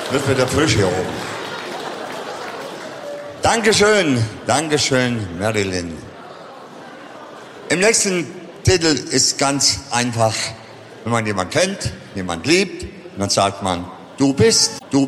Wird wieder frisch hier oben. Dankeschön, Marilyn. Im nächsten Titel ist ganz einfach, wenn man jemanden kennt, jemand liebt, dann sagt man, du bist.